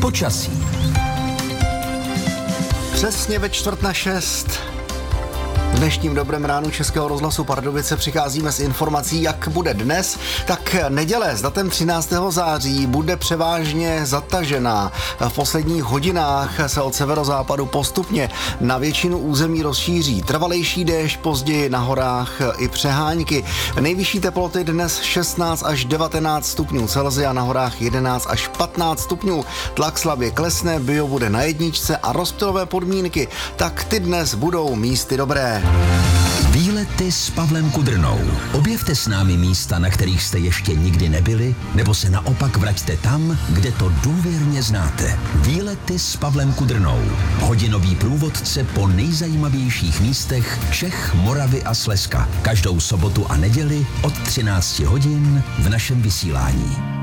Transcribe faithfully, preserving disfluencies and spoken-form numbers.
Počasí. Přesně ve čtvrt na šest. V dnešním Dobrém ránu Českého rozhlasu Pardubice přicházíme s informací, jak bude dnes. Tak neděle s datem třináctého září bude převážně zatažená. V posledních hodinách se od severozápadu postupně na většinu území rozšíří trvalejší déšť, později na horách i přehánky. Nejvyšší teploty dnes šestnáct až devatenáct stupňů Celsia, na horách jedenáct až patnáct stupňů. Tlak slabě klesne, bio bude na jedničce a rozptylové podmínky, tak ty dnes budou místy dobré. Výlety s Pavlem Kudrnou. Objevte s námi místa, na kterých jste ještě nikdy nebyli, nebo se naopak vraťte tam, kde to důvěrně znáte. Výlety s Pavlem Kudrnou. Hodinový průvodce po nejzajímavějších místech Čech, Moravy a Slezska. Každou sobotu a neděli od třinácti hodin v našem vysílání.